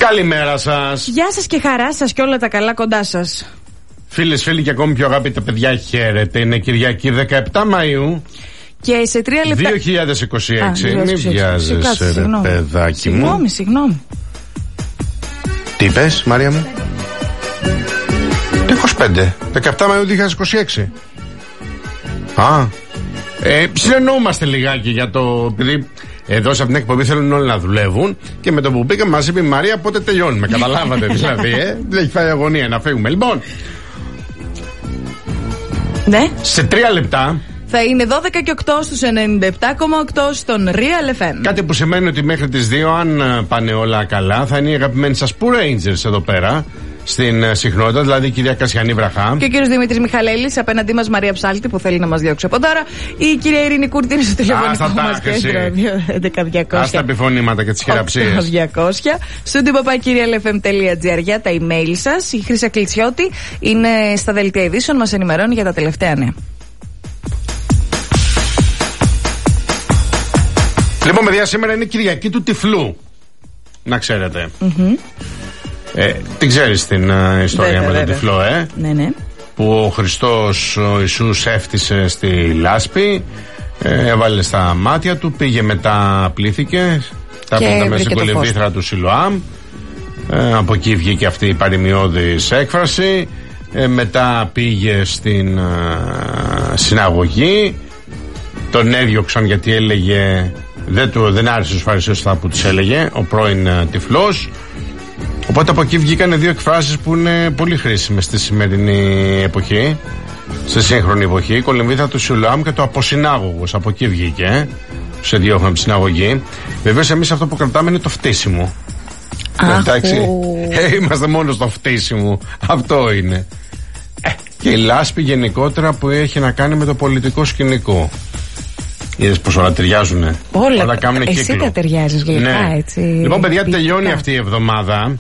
Καλημέρα σας. Γεια σας και χαρά σας και όλα τα καλά κοντά σας. Φίλες, φίλοι και ακόμη πιο αγαπητά παιδιά, χαίρετε. Είναι Κυριακή 17 Μαΐου. Και σε 3 λεπτά. 2026. Μην βιάζεσαι, ρε παιδάκι μου. Συγγνώμη. Τι είπες, Μαρία μου? 25. 17 Μαΐου 2026. Συνεννοούμαστε λιγάκι για το. Επειδή εδώ σε αυτήν την εκπομπή θέλουν όλοι να δουλεύουν και με το που μπήκαμε μας είπε η Μαρία πότε τελειώνουμε. Καταλάβατε δηλαδή, δεν έχει φάει αγωνία να φύγουμε. Λοιπόν. Ναι. Σε 3 λεπτά. Θα είναι 12 και 8 στους 97,8 στον Real FM. Κάτι που σημαίνει ότι μέχρι τις 2, αν πάνε όλα καλά, θα είναι οι αγαπημένοι σας Pooh Rangers εδώ πέρα στην συχνότητα, δηλαδή η κυρία Κασιανή Βραχά. Και ο κύριος Δημήτρης Μιχαλέλης, απέναντί μας Μαρία Ψάλτη που θέλει να μας διώξει από τώρα. Η κυρία Ειρήνη Κούρτη είναι στο τηλεφωνικό μας κέντρο. Ας τα επιφωνήματα και τις χειραψίες. 200. studio@realfm.gr για τα email σας. Η Χρύσα Κλητσιώτη είναι στα δελτία ειδήσεων, μας ενημερώνει για τα τελευταία νέα. Λοιπόν, παιδιά, σήμερα είναι η Κυριακή του Τυφλού. Να ξέρετε. Την ξέρεις την ιστορία με τον Τυφλό, Ναι. Που ο Χριστός ο Ιησούς έφτισε στη λάσπη, έβαλε στα μάτια του, πήγε μετά, πλήθηκε, τα πέντε μέσα στην κολυμβήθρα του Σιλοάμ. Από εκεί βγήκε αυτή η παροιμιώδης έκφραση. Μετά πήγε στην συναγωγή. Τον έδιωξαν γιατί έλεγε. Δεν άρεσε στους Φαρισαίους αυτά που τους έλεγε ο πρώην Τυφλός. Οπότε από εκεί βγήκαν 2 εκφράσεις που είναι πολύ χρήσιμες στη σημερινή εποχή, στη σύγχρονη εποχή. Η κολυμβήθρα του Σιλοάμ και το αποσυνάγωγος. Από εκεί βγήκε. Σε διώχνουν από τη συναγωγή. Βεβαίως εμείς αυτό που κρατάμε είναι το φτύσιμο. Εντάξει. Είμαστε μόνο στο φτύσιμο. Αυτό είναι. Και η λάσπη γενικότερα που έχει να κάνει με το πολιτικό σκηνικό. Είδες πως όλα ταιριάζουνε. Όλα κάνουν κύκλο. Εσύ τα ταιριάζεις γενικά, ναι. Έτσι. Λοιπόν, παιδιά, τελειώνει αυτή η εβδομάδα.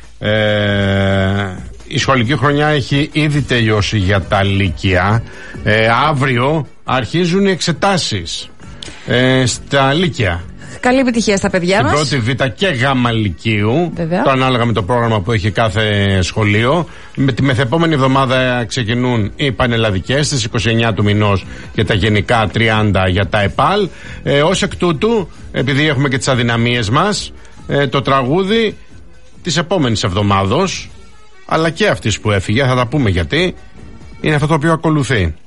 Η σχολική χρονιά έχει ήδη τελειώσει για τα λύκεια. Αύριο αρχίζουν οι εξετάσεις στα λύκεια. Καλή επιτυχία στα παιδιά μας. Στην πρώτη Β και Γ λυκείου. Το ανάλογα με το πρόγραμμα που έχει κάθε σχολείο. Με τη μεθεπόμενη εβδομάδα ξεκινούν οι πανελλαδικές στις 29 του μηνός και τα γενικά 30 για τα ΕΠΑΛ. Ως εκ τούτου, επειδή έχουμε και τις αδυναμίες μας, το τραγούδι της επόμενης εβδομάδος, αλλά και αυτής που έφυγε, θα τα πούμε γιατί, είναι αυτό το οποίο ακολουθεί.